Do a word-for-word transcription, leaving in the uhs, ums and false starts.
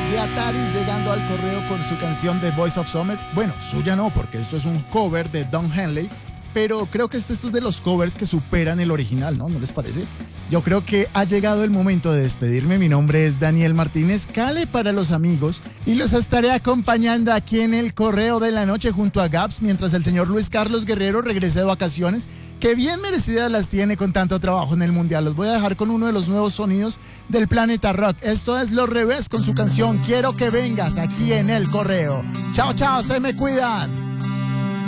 de Ataris llegando al correo con su canción The Voice of Summer. Bueno, suya no, porque esto es un cover de Don Henley, pero creo que este, esto es de los covers que superan el original, ¿no? ¿No les parece? Yo creo que ha llegado el momento de despedirme. Mi nombre es Daniel Martínez, Cale para los amigos, y los estaré acompañando aquí en el Correo de la Noche junto a Gaps, mientras el señor Luis Carlos Guerrero regrese de vacaciones, que bien merecidas las tiene con tanto trabajo en el Mundial. Los voy a dejar con uno de los nuevos sonidos del Planeta Rock. Esto es Los Revés con su canción Quiero que vengas aquí en el Correo. Chao, chao, se me cuidan.